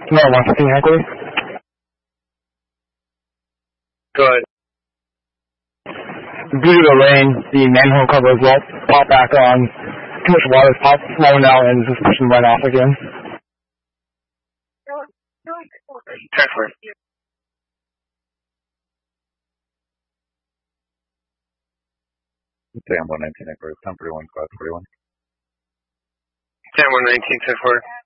No, 115 Hickory. Go ahead. Due to the rain, the manhole cover as well popped back on. Too much water is flowing out and just pushing right off again. 10-4. Sam 119 Hickory, 1041, 541. Sam 119, 10-4.